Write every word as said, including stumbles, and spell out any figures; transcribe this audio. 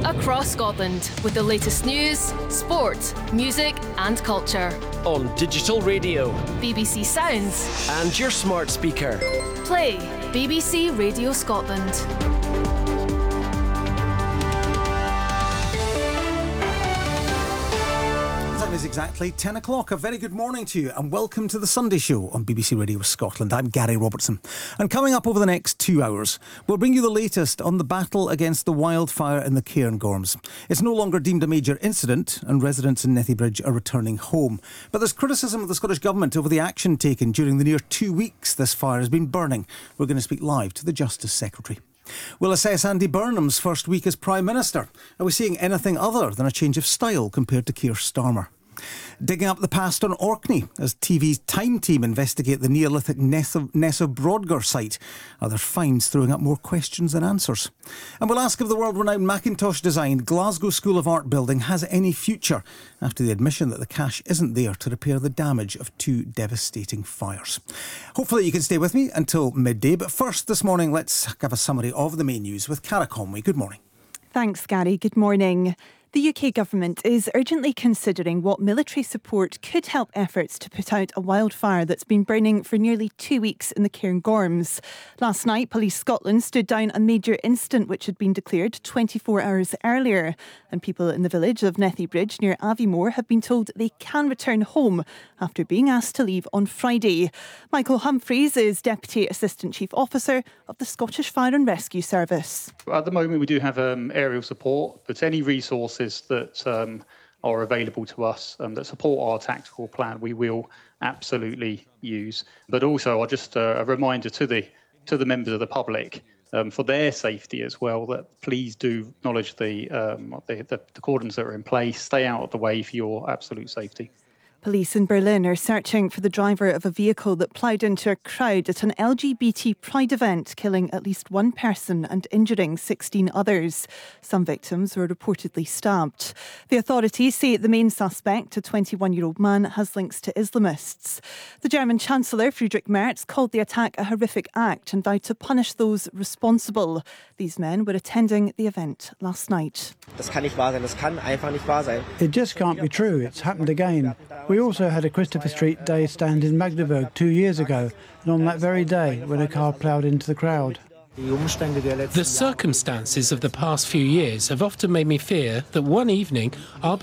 across Scotland with the latest news, sport, music and culture. On digital radio, B B C Sounds and your smart speaker. Play B B C Radio Scotland. Is exactly ten o'clock. A very good morning to you and welcome to the Sunday Show on B B C Radio Scotland. I'm Gary Robertson, and coming up over the next two hours we'll bring you the latest on the battle against the wildfire in the Cairngorms. It's no longer deemed a major incident and residents in Nethybridge are returning home, but there's criticism of the Scottish Government over the action taken during the near two weeks this fire has been burning. We're going to speak live to the Justice Secretary. We'll assess Andy Burnham's first week as Prime Minister. Are we seeing anything other than a change of style compared to Keir Starmer? Digging up the past on Orkney as T V's Time team investigate the Neolithic Nessa Brodgar site. Are there finds throwing up more questions than answers? And we'll ask if the world-renowned Macintosh-designed Glasgow School of Art building has any future after the admission that the cash isn't there to repair the damage of two devastating fires. Hopefully you can stay with me until midday, but first this morning let's have a summary of the main news with Cara Conway. Good morning. Thanks, Gary. Good morning. The U K government is urgently considering what military support could help efforts to put out a wildfire that's been burning for nearly two weeks in the Cairngorms. Last night, Police Scotland stood down a major incident which had been declared twenty-four hours earlier, and people in the village of Nethybridge near Aviemore have been told they can return home after being asked to leave on Friday. Michael Humphreys is Deputy Assistant Chief Officer of the Scottish Fire and Rescue Service. At the moment we do have um, aerial support, but any resources that um, are available to us um, that support our tactical plan, we will absolutely use. But also, I'll just uh, a reminder to the to the members of the public um, for their safety as well, that please do acknowledge the, um, the, the the cordons that are in place. Stay out of the way for your absolute safety. Police in Berlin are searching for the driver of a vehicle that ploughed into a crowd at an L G B T pride event, killing at least one person and injuring sixteen others. Some victims were reportedly stabbed. The authorities say the main suspect, a twenty-one-year-old man, has links to Islamists. The German Chancellor, Friedrich Merz, called the attack a horrific act and vowed to punish those responsible. These men were attending the event last night. It just can't be true. It's happened again. We also had a Christopher Street Day stand in Magdeburg two years ago, and on that very day, when a car ploughed into the crowd. The circumstances of the past few years have often made me fear that one evening I'll be